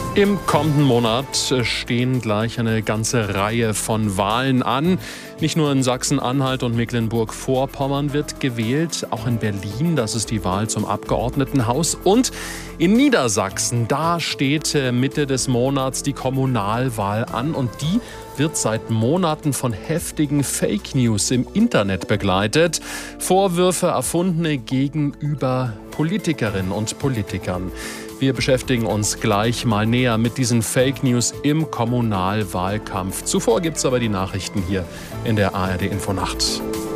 Im kommenden Monat stehen gleich eine ganze Reihe von Wahlen an. Nicht nur in Sachsen-Anhalt und Mecklenburg-Vorpommern wird gewählt, auch in Berlin, das ist die Wahl zum Abgeordnetenhaus. Und in Niedersachsen, da steht Mitte des Monats die Kommunalwahl an und die wird seit Monaten von heftigen Fake News im Internet begleitet. Vorwürfe erfundene gegenüber Politikerinnen und Politikern. Wir beschäftigen uns gleich mal näher mit diesen Fake News im Kommunalwahlkampf. Zuvor gibt es aber die Nachrichten hier in der ARD Infonacht.